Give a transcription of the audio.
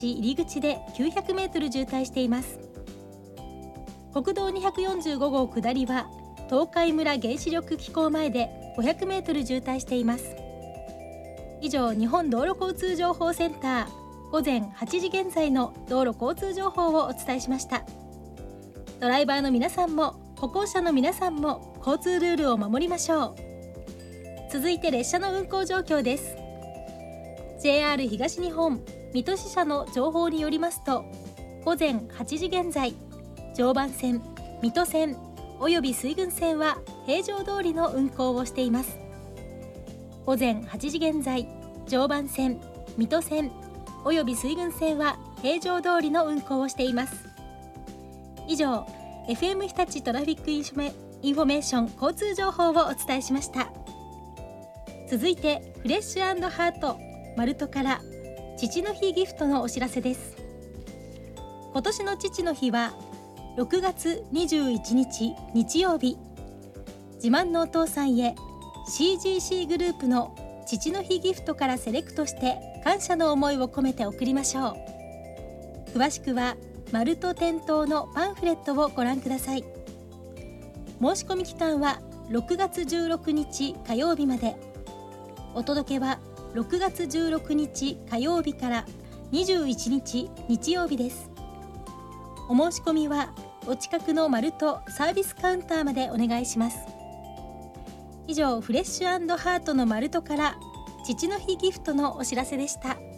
入り口で900メートル渋滞しています。国道245号下りは東海村原子力機構前で500メートル渋滞しています。以上、日本道路交通情報センター午前8時現在の道路交通情報をお伝えしました。ドライバーの皆さんも歩行者の皆さんも交通ルールを守りましょう。続いて列車の運行状況です。 JR 東日本水戸支社の情報によりますと、午前8時現在、常磐線、水戸線および水郡線は平常通りの運行をしています。午前8時現在、常磐線、水戸線および水郡線は平常通りの運行をしています。以上、FM 日立トラフィックインフォメーション交通情報をお伝えしました。続いてフレッシュ&ハートマルトから父の日ギフトのお知らせです。今年の父の日は6月21日日曜日。自慢のお父さんへ CGC グループの父の日ギフトからセレクトして感謝の思いを込めて送りましょう。詳しくはマルト店頭のパンフレットをご覧ください。申し込み期間は6月16日火曜日まで。お届けは6月16日火曜日から21日日曜日です。お申し込みはお近くのマルトサービスカウンターまでお願いします。以上、フレッシュ&ハートのマルトから父の日ギフトのお知らせでした。